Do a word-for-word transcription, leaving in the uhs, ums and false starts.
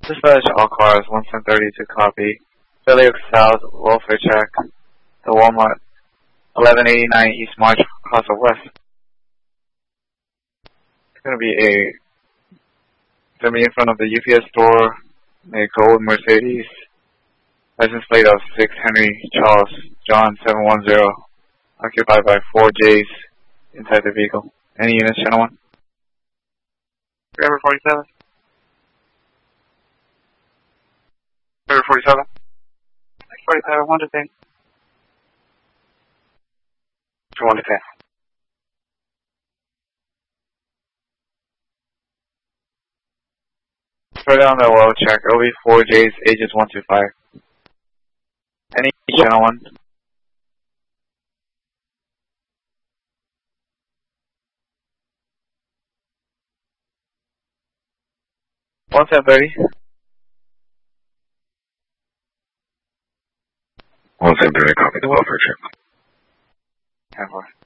Dispatch all cars, one seven thirty to copy. Philly Oak South, welfare check. The Walmart, eleven eighty-nine East March, Casa West. It's going to be a, it's going to be in front of the U P S store, a gold Mercedes, license plate of six Henry Charles, John seven one zero, occupied by four J's inside the vehicle. Any units, channel one? Driver forty-seven. Driver forty-seven. forty-seven, one to ten. one to ten. Further on the well check, O B four J's, ages one to five. Any channel one? one seven thirty. one seven thirty, copy the welfare check. ten four.